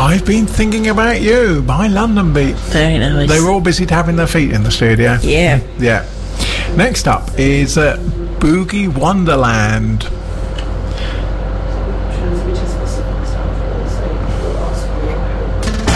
I've Been Thinking About You by London Beat. Very nice. They were all busy tapping their feet in the studio. Yeah. Yeah. Next up is Boogie Wonderland.